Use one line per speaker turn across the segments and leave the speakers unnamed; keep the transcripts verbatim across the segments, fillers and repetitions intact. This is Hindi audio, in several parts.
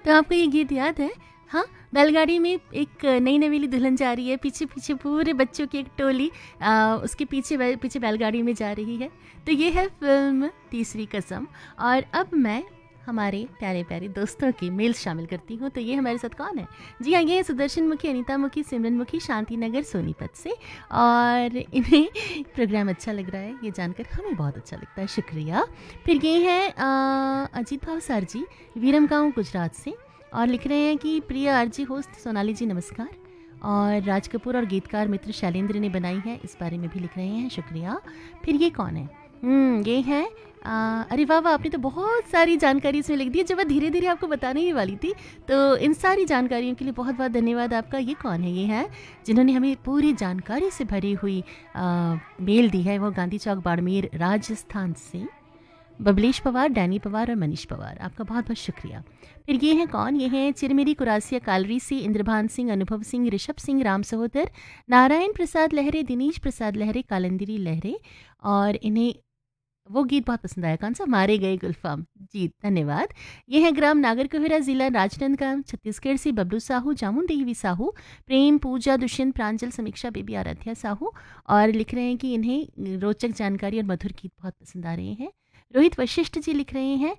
तो आपको ये गीत याद है? हाँ, बैलगाड़ी में एक नई नवेली दुल्हन जा रही है, पीछे पीछे पूरे बच्चों की एक टोली आ, उसके पीछे बैल, पीछे बैलगाड़ी में जा रही है। तो ये है फिल्म तीसरी कसम। और अब मैं हमारे प्यारे प्यारे दोस्तों की मेल शामिल करती हूँ। तो ये हमारे साथ कौन है? जी हाँ, ये है सुदर्शन मुखी, अनीता मुखी, सिमरन मुखी, शांति नगर सोनीपत से। और इन्हें प्रोग्राम अच्छा लग रहा है, ये जानकर हमें बहुत अच्छा लगता है, शुक्रिया। फिर ये है अजीत भाव सर जी, वीरम गाँव गुजरात से, और लिख रहे हैं कि प्रिय आरजी होस्ट सोनाली जी नमस्कार, और राज कपूर और गीतकार मित्र शैलेंद्र ने बनाई है, इस बारे में भी लिख रहे हैं, शुक्रिया। फिर ये कौन है? हम्म ये है आ, अरे वाह वाह, आपने तो बहुत सारी जानकारी इसमें लिख दी है जो मैं धीरे धीरे आपको बताने ही वाली थी। तो इन सारी जानकारियों के लिए बहुत बहुत धन्यवाद आपका। ये कौन है? ये है जिन्होंने हमें पूरी जानकारी से भरी हुई आ, मेल दी है, वो गांधी चौक बाड़मेर राजस्थान से बबलेश पवार, डैनी पवार और मनीष पवार, आपका बहुत बहुत शुक्रिया। फिर ये हैं कौन? ये हैं चिरमेरी कुरासिया कालरी से इंद्रभान सिंह, अनुभव सिंह, ऋषभ सिंह, राम सहोदर, नारायण प्रसाद लहरे, दिनेश प्रसाद लहरे, कालंदरी लहरे, और इन्हें वो गीत बहुत पसंद आया, कौन सा? मारे गए गुलफाम। जी धन्यवाद। ये है ग्राम नागरकोहिरा, जिला राजनांदगांव, छत्तीसगढ़ से बबलू साहू, जामुन देवी साहू, प्रेम, पूजा, दुष्यंत, प्रांजल, समीक्षा, बेबी, आराध्या साहू, और लिख रहे हैं कि इन्हें रोचक जानकारी और मधुर गीत बहुत पसंद आ रहे हैं। रोहित वशिष्ठ जी लिख रहे हैं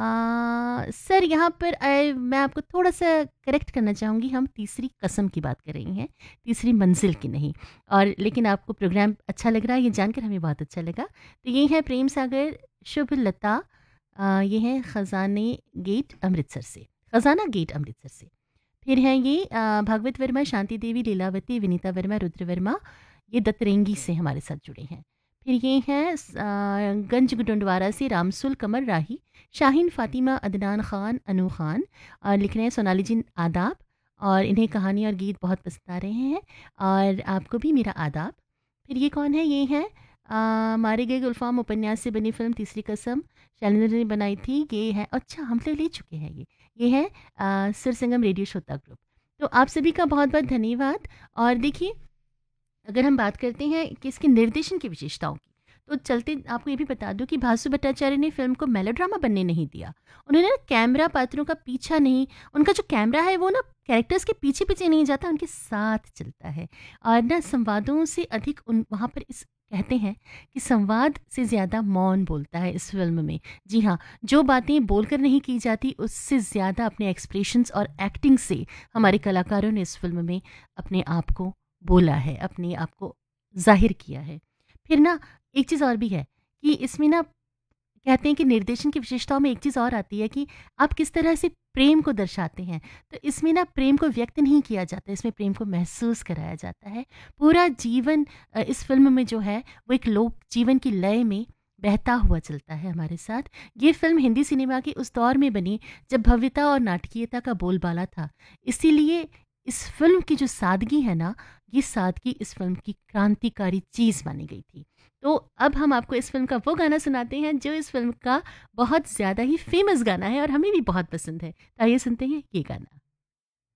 आ, सर यहाँ पर आ, मैं आपको थोड़ा सा करेक्ट करना चाहूँगी, हम तीसरी कसम की बात कर रही हैं, तीसरी मंजिल की नहीं। और लेकिन आपको प्रोग्राम अच्छा लग रहा है, ये जानकर हमें बहुत अच्छा लगा। तो ये है प्रेम सागर, शुभ लता, आ, ये है ख़जाने गेट अमृतसर से, ख़जाना गेट अमृतसर से। फिर है ये आ, भागवत वर्मा, शांति देवी, लीलावती, विनीता वर्मा, रुद्र वर्मा, ये दतरेंगी से हमारे साथ जुड़े हैं। फिर ये हैं गंज गुडंडवारा से रामसुल कमर राही, शाहीन, फातिमा, अदनान खान, अनु खान, और लिख रहे हैं सोनाली जी आदाब, और इन्हें कहानी और गीत बहुत पसंद आ रहे हैं, और आपको भी मेरा आदाब। फिर ये कौन है? ये है मारे गए गुलफाम उपन्यास से बनी फिल्म तीसरी कसम, शैलेंद्र ने बनाई थी। ये है, अच्छा हम लोग ले चुके हैं, ये ये है सुरसंगम रेडियो श्रोता ग्रुप। तो आप सभी का बहुत बहुत धन्यवाद। और देखिए, अगर हम बात करते हैं कि इसके निर्देशन की विशेषताओं की, तो चलते आपको ये भी बता दूं कि भासु भट्टाचार्य ने फिल्म को मेलोड्रामा बनने नहीं दिया। उन्होंने ना कैमरा पात्रों का पीछा नहीं, उनका जो कैमरा है वो ना कैरेक्टर्स के पीछे पीछे नहीं जाता, उनके साथ चलता है। और ना संवादों से अधिक उन वहाँ पर इस कहते हैं कि संवाद से ज़्यादा मौन बोलता है इस फिल्म में। जी हाँ, जो बातें बोलकर नहीं की जाती, उससे ज़्यादा अपने एक्सप्रेशंस और एक्टिंग से हमारे कलाकारों ने इस फिल्म में अपने आप को बोला है, अपने आप को जाहिर किया है। फिर ना एक चीज़ और भी है कि इसमें ना कहते हैं कि निर्देशन की विशेषताओं में एक चीज़ और आती है कि आप किस तरह से प्रेम को दर्शाते हैं। तो इसमें ना प्रेम को व्यक्त नहीं किया जाता, इसमें प्रेम को महसूस कराया जाता है। पूरा जीवन इस फिल्म में जो है वो एक लोक जीवन की लय में बहता हुआ चलता है हमारे साथ। ये फिल्म हिंदी सिनेमा के उस दौर में बनी जब भव्यता और नाटकीयता का बोलबाला था, इसीलिए इस फिल्म की जो सादगी है ना, ये सादगी इस फिल्म की क्रांतिकारी चीज़ मानी गई थी। तो अब हम आपको इस फिल्म का वो गाना सुनाते हैं जो इस फिल्म का बहुत ज़्यादा ही फेमस गाना है और हमें भी बहुत पसंद है। तो आइए सुनते हैं ये गाना।